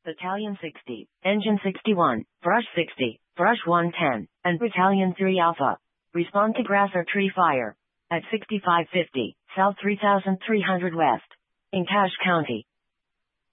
Battalion 60, Engine 61, Brush 60, Brush 110, and Battalion 3 Alpha. Respond to grass or tree fire at 6550, South 3300 West. In Cache County.